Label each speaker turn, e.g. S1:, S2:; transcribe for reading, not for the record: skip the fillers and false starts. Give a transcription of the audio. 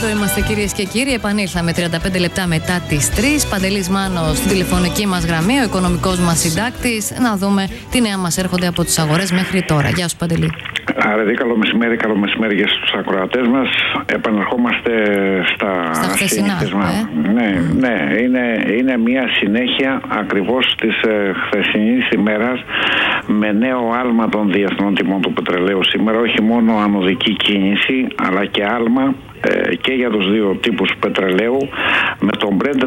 S1: Εδώ είμαστε, κυρίες και κύριοι. Επανήλθαμε 35 λεπτά μετά τις 3. Παντελής Μάνος στην τηλεφωνική μας γραμμή, ο οικονομικός μας συντάκτης. Να δούμε τι νέα μας έρχονται από τις αγορές μέχρι τώρα. Γεια σου, Παντελή.
S2: Άρα, καλό μεσημέρι για τους ακροατές μας. Επαναρχόμαστε στα
S1: χθεσινά.
S2: Ναι, είναι μια συνέχεια ακριβώς της χθεσινής ημέρας, με νέο άλμα των διεθνών τιμών του πετρελαίου σήμερα. Όχι μόνο ανωδική κίνηση, αλλά και άλμα και για τους δύο τύπους πετρελαίου, με τον Brent